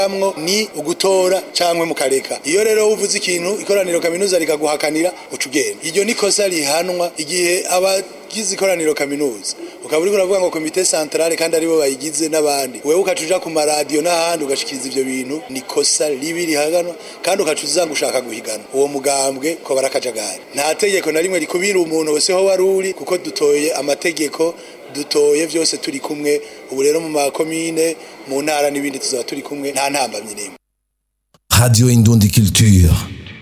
amwo ni ugutora canke mukareka. Iyo rero uvuze ikintu ikoraniro kaminuza rikaguhakanira ucugenda. Iryo ni kosa rihanwa igihe abagize ikoraniro kaminuza. Ukaba uri kuravuga ngo komite centrale kandi aribo bayigize n'abandi. Wewe ukacuja ku maradiyo n'ahandi ugashikiriza ivyo bintu ni kosa ribi rihaganwa kandi ukacuza gushaka guhigana. Uwo mugambwe ko barakajagari. Nta tegeko na rimwe rikubira umuntu wese ho waruri kuko dutoye amategeko dutoye vyose turi kumwe ubu rero mu makomine mu ntara n'ibindi tuzaba turi kumwe nta ntambamye nimwe. Radio Indundi Culture.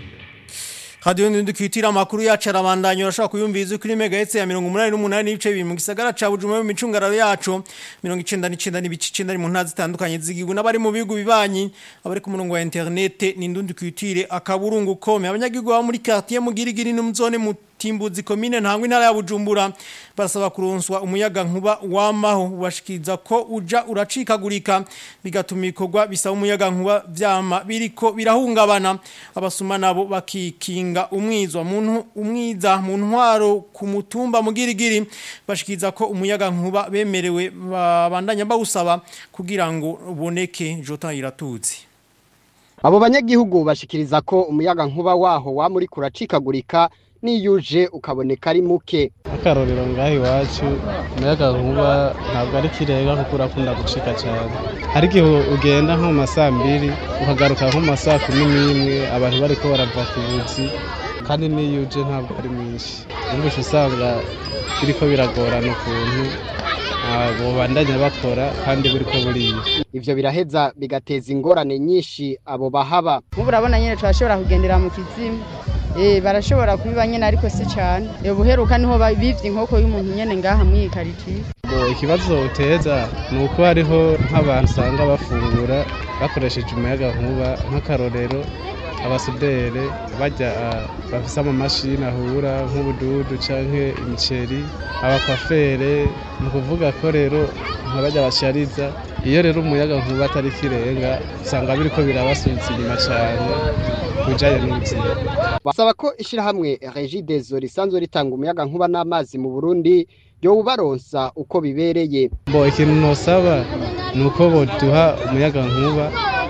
Radio Indundi Culture amakuru yacu arabandanya urashaka kuyumviza kuri megahertz ya 88 n'ibice bibiri mu gisagara ca Bujumbura mu micungararo yacu 99 n'ibice 9 mu ntazi zitandukanye zigigwa n'abari mu bihugu bibanyi abari ku murongo wa internet ni Indundi Culture akaburungu kome abanyagihugu ba muri quartier Mugirigiri no muzone mu Timbuzi komine ntangwe intara ya Bujumbura barasaba kuronswa umuyaga nkuba wamaho bashikiriza ko uja uracikagurika bigatuma ikorwa bisaba umuyaga nkuba vyama biriko birahungabana abasuma nabo bakikinga umwiza mu ntwaro ku mutumba Mugirigiri bashikiriza ko umuyaga nkuba bemerewe babandanya bawusaba kugira ngo uboneke Jota Iratuzi. Abo banyagihugu bashikiriza ko umuyaga nkuba waho wa muri kuracikagurika niyuje ukaboneka ari muke. Akarorero ngaho iwacu umuyaga nkuba ntabwo ari kirenga kuko urakunda gucika cyane. Hari igihe ugenda nko mu masaa 2 ukagaruka nko mu masaa 11 abantu bariko barava ku buzi kandi niyuje ntabwo ari mwinshi. Ubwo usanga biriko biragorana ukuntu abo bandanya bakora kandi buriko buriye. Ivyo biraheza bigateza ingorane nyinshi abo bahaba. Ubu urabona nyene twashobora kugendera mu kizimu. Barashobora kubiba nyene ariko si cyane. Buheruka niho bivye inkoko y'umuntu nyene ngaha mu ikariti. Ikibazo uteza nuko hariho nk'abantu usanga bafungura bakoresheje umuyaga nkuba nk'akarorero abasudere bajya bafise amamashini ahura nk'ubududu canke imiceri abakwafere mu kuvuga ko rero nk'abajya bashariza iyo rero umuyaga nkuba atari kirenga usanga biriko birabasubiza inyuma cyane kujanye n'ubuzima. Basaba ko ishirahamwe Regideso risanzwe ritanga umuyaga nkuba n'amazi mu Burundi yo ubaronsa uko bibereye. Ikintu nosaba nuko boduha umuyaga nkuba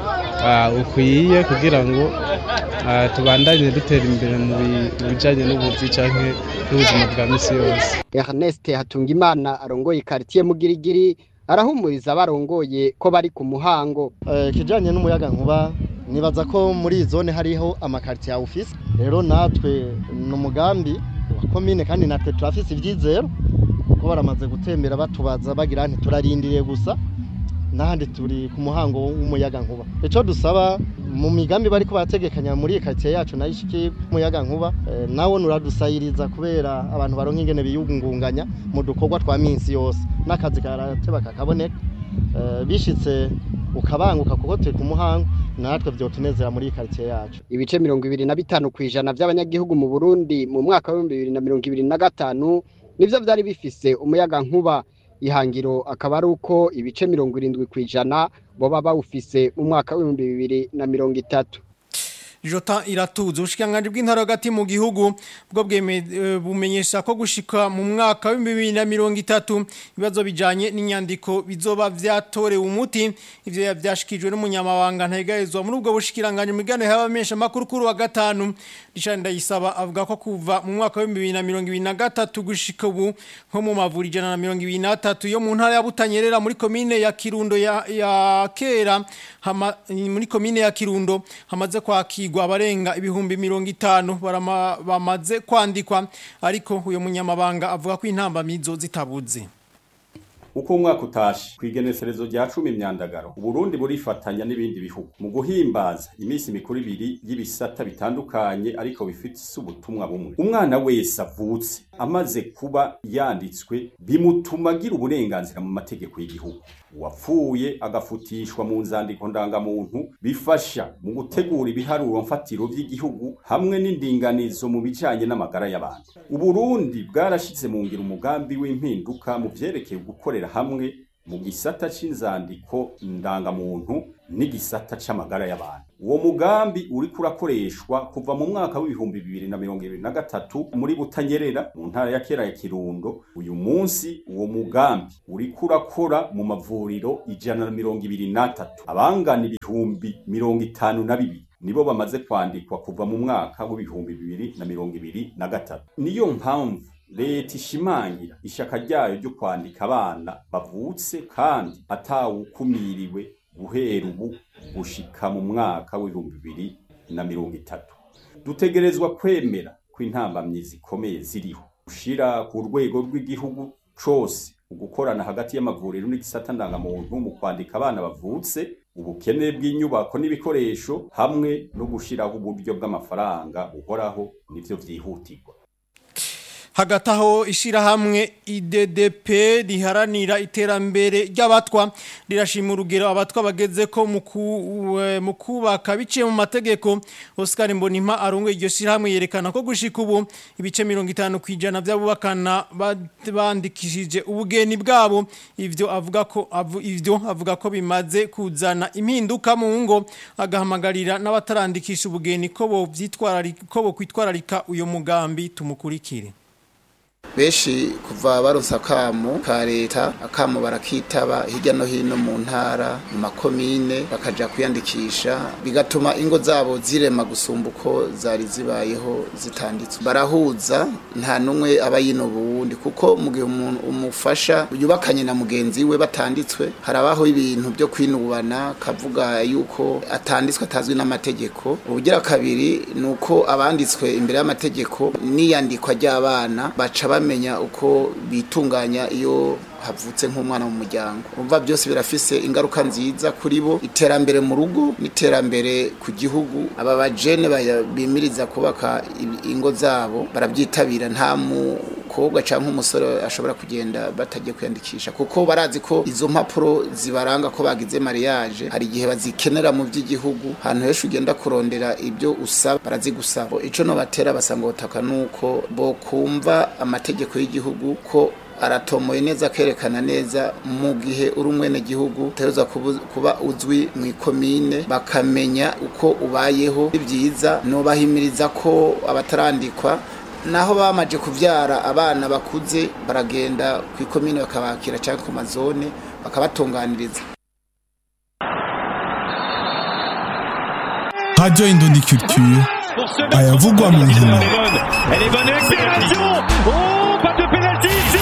ukwiye kugira ngo tubandanye dutera imbere mu bijanye n'ubuzi canke n'ubuzima bwa misi yose. Ernest Hatungimana arongoye quartier Mugirigiri arahumuriza barongoye ko bari ku muhango. Kijanye n'umuyaga nkuba nibaza ko muri zone hariho amakartier ya office rero natwe n'umugambi wa commune kandi natwe turafise ivyizero ko baramaze gutembera batubaza bagira nti turarindiriye gusa nahandi turi ku muhango w'umuyaga nkuba. Eco dusaba mu migambi bariko barategekanya muri quartier yacu nayishiki umuyaga nkuba nawo nuradusayiriza kubera abantu baronka ingene biyungunganya mu dukorwa twa minsi yose n'akazi karateba kakaboneka bishitse ukabanguka kuko turi ku muhango natwe byotunezera muri quartier yacu. Ibice 25% by'abanyagihugu mu Burundi mu mwaka wa 2025 nivyo vyari bifise umuyaga nkuba. Ihangiro akaba ari uko ibice 70% boba bawufise mu mwaka wa 2030. Jota Iratuzi ubushikanganje bw'intara hagati mu gihugu bwo bumenyesha ko gushika mu mwaka wa 2030 ibibazo bijanye n'inyandiko bizoba vyatorewe umuti. Ivyo yavyashikijwe n'umunyamabanga ntayigayezwa muri ubwo bushikiranganje migano y'abamesha makuru kuri wa gatanu. Richard Ndayisaba avuga ko kuva mu mwaka wa 2023 gushika ubu nko mu mavuri 123 yo mu ntara ya Butanyerera muri komine ya Kirundo ya Kera muri komine ya Kirundo hamaze kwakirwa abarenga ibihumbi 50 bamaze kwandikwa ariko uyo munyamabanga avuga ko intambamizo zitabuze. Uko umwaka utashe kwigeneserezo rya 10 myandagaro Burundi burifatanya n'ibindi bihugu mu guhimbaza imisi mikuru ibiri y'ibisata bitandukanye ariko bifite ubutumwa bumwe. Umwana wese avutse amaze kuba yanditswe bimutuma agira uburenganzira mu mategeko y'igihugu. Wapfuye agafutishwa mu nzandiko ndangamuntu bifasha mu gutegura ibiharuro mfatiro by'igihugu hamwe n'indinganizo mu bijanye n'amagara y'abantu. Uburundi bwarashize mu ngiro umugambi w'impinduka mu vyerekeye gukorera hamwe mu gisata c'inzandiko ndangamuntu n'igisata c'amagara y'abantu. uwo mugambi uriko urakoreshwa kuva mu mwaka w'ibihumbi 2023 muri Butanyerera mu ntara ya Kera ya Kirundo. Uyu munsi uwo mugambi uriko urakora mu mavuriro 123, abangana ibihumbi 52 nibo bamaze kwandikwa kuva mu mwaka w'ibihumbi 2023. Niyo mpamvu leta ishimangira ishaka ryayo ryo kwandika abana bavutse kandi atawukumiriwe guhera ubu gushika mu mwaka w'ibihumbi 2030. Dutegerezwa kwemera ko intambamyi zikomeye ziriho gushira ku rwego rw'igihugu cose ugukorana hagati y'amavuriro n'igisata ndangamuntu mu kwandika abana bavutse, ubukene bw'inyubako n'ibikoresho hamwe no gushiraho uburyo bw'amafaranga buhoraho nivyo vyihutirwa. Hagati aho ishirahamwe IDDP riharanira iterambere ry'abatwa rirashima urugero abatwa bageze ko mu kubaka biciye mu mategeko. Oscar Mbonimpa arongoye iryo shirahamwe yerekana ko gushika ubu ibice 50% by'abubakana bandikishije ubugeni bwabo. Ivyo avuga ko bimaze kuzana impinduka mu ngo, agahamagarira n'abatarandikisha ubugeni ko bo kwitwararika uyo mugambi. Tumukurikire. Beshi kuva baronsa akamo ka leta, akamo barakitaba hirya no hino mu ntara mu makomine bakaja kwiyandikisha, bigatuma ingo zabo zirema gusumba uko zari zibayeho zitanditswe. Barahuza nta numwe aba yinoba uwundi, kuko mu gihe umuntu umufasha yubakanye na mugenzi we batanditswe, harabaho ibintu byo kwinubana kavuga yuko atanditswe atazwi n'amategeko. Ubugira kabiri nuko abanditswe imbere y'amategeko n'iyandikwa ry'abana baca bamenya uko bitunganya iyo havutse nk'umwana mu muryango. Umva byose birafise ingaruka nziza kuri bo, iterambere mu rugo n'iterambere ku gihugu. Aba bajene bimiriza kubaka ingo zabo barabyitabira, nta mukobwa canke umusore ashobora kugenda batagiye kwiyandikisha, kuko barazi ko izo mpapuro zibaranga ko bagize mariage hari igihe bazikenera mu by'igihugu. Hantu hesho ugenda kurondera ibyo usaba barazigusaba. Ico no batera basanga utaka nuko bo kumva amategeko y'igihugu ko aratomoye neza kerekana neza mu gihe uri umwene gihugu teruza kuba uzwi mu ikomine bakamenya uko ubayeho. Ibyiza no bahimiriza ko abatarandikwa naho bamaje kuvyara abana bakuze baragenda ku ikomine bakabakira cyangwa ku mazone bakabatunganiriza. Radio Indundi Culture ayavugwa mu nkino. Elle est bonne accélération. Oh, pas de pénalty ici.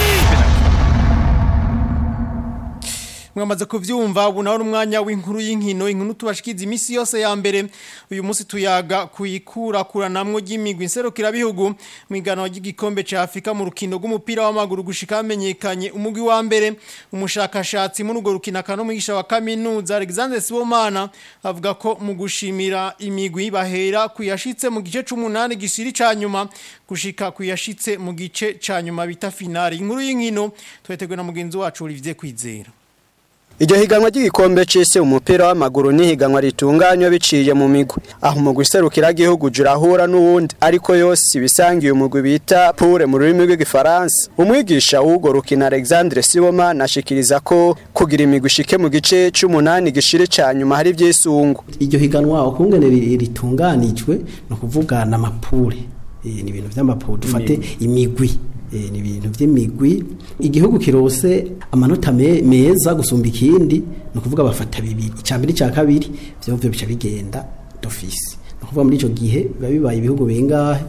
Mwamaze kuvyumva ubu naho umwanya w'inkuru y'inkino. Inkuru tubashikiza imisi yose ya mbere. Uyu munsi tuyaga kuyikuranamwo y'imigwi nserukira bihugu mu igano ry'igikombe ca Afrika mu rukino rw'umupira w'amaguru gushika amenyekanye umugwi wa mbere. Umushakashatsi muri urwo rukino kano mwigisha wa kaminuza Alexandre Sibomana avuga ko mu gushimira imigwi bahera kuyashitse mu gice c'8 gishiri ca nyuma gushika kuyashitse mu gice ca nyuma bita finale. Inkuru y'inkino twetegwe na mugenzi wacu Olivier Kwizera. Iryo higanwa ry'igikombe c'isi umupira w'amaguru ni higanwa ritunganywa biciye mu migwi, aho umugwi serukira gihugu jurahura n'uwundi, ariko yose bisangiye umugwi bita poule mu rurimi rw'igifaransa. Umwigisha w'ugo rukina Alexandre Siboma nashikiriza ko kugira imigwi shike mu gice c'8 gishire ca nyuma hari vyisungu. Iryo higanwa ukungene ritunganijwe no kuvuga na mapure, ni ibintu vy'amapure dufate imigwi, ni ibintu vy'imigwi. Igihugu kirose amanota meza gusumba ikindi no kuvuga bafata bibiri, icambere cya kabiri byo bica bigenda d'office. No kuvuga muri ico gihe bibaye ibihugu bengahe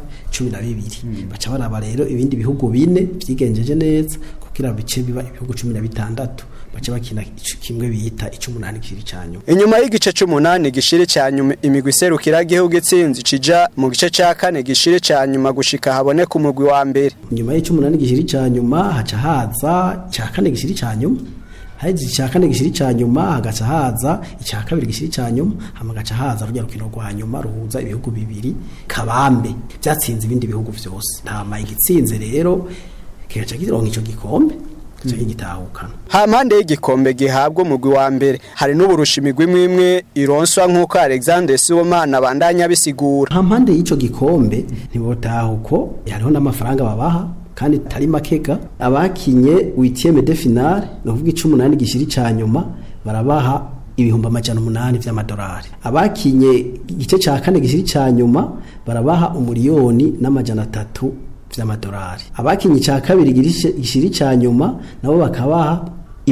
12 baca baraba rero ibindi bihugu 4 vyigenjeje neza kugira bice biba ibihugu 16 baca bakina kimwe bita 18 gishiri cyanyuma. Inyuma y'igice c'8 gishiri cyanyuma imigwi serukira gihugu itsinzi cija mu gice ca 4 gishiri cyanyuma gushika haboneka umugwi wa mbere. Inyuma y'8 gishiri cyanyuma haca haza ca 4 gishiri cyanyuma, haje ca 4 gishiri cyanyuma hagaca haza ica 2 gishiri cyanyuma, hamagaca haza rujya rukino rwa nyuma ruhuza ibihugu bibiri kabambe byatsinze ibindi bihugu vyose. Nta mayigitsinze rero kigaca gironka ico gikombe gitahukana. Hampande y'igikombe gihabwa umugwi wa mbere hari n'uburusha imigwi imwe ironswa nk'uko Alexandre Sibomana bandanya bisigura. Hampande y'ico gikombe ntibotahuko hariho n'amafaranga babaha kandi tari makega. Abakinye 8e de finale no kuvuga 18 gishiri ca nyuma barabaha ibihumbi 800 vy'amadolari. Abakinye igice ca kane gishiri ca nyuma barabaha 1,300,000 vy'amadolari. Abakinye ca kabiri gishiri ca nyuma nabo bakabaha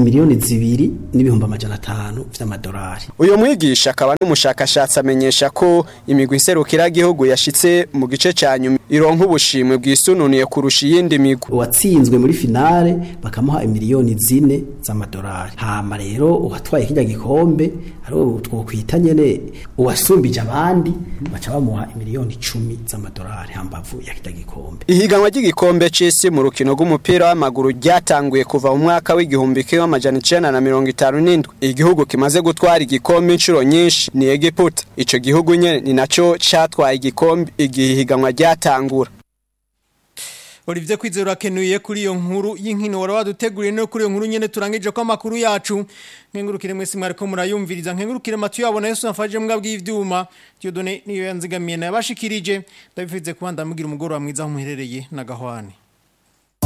2,250,000 vy'amadolari. Uyo mwigisha akaba n'umushakashatsi amenyesha ko imigwi nserukira gihugu yashitse mu gice ca nyuma ironka ubushimwe bwisununiye kurusha iyindi migwi. Uwatsinzwe muri finale bakamuha 4,000,000 z'amadolari. Hama rero uwatwaye kirya gikombe ari twokwita nyene uwasumbije abandi baca bamuha 10,000,000 z'amadolari hambavu ya kirya gikombe. Ihiganwa ry'igikombe c'isi mu rukino rw'umupira w'amaguru ryatanguye kuva mu mwaka w'igihumbi kimwe amajana 957. Igihugu kimaze gutwara igikombe inshuro nyinshi ni Egiputa. Ico gihugu nyene ni naco catwaye igikombe igihiganwa ryatangura. Olivier Kwizera kenuye kuri iyo nkuru y'inkino wara waduteguriye no kuri iyo nkuru nyene turangije ko amakuru yacu. Nkengurukire mwese mwariko murayumviriza, nkengurukire Matu yabona Yesu afaje mbwa bw'ivyuma. Dieudonné niyo yanzigamiye na yabashikirije. Ndabifize kubanda mugira umugoro wa mwiza aho muherereye na Gahwane.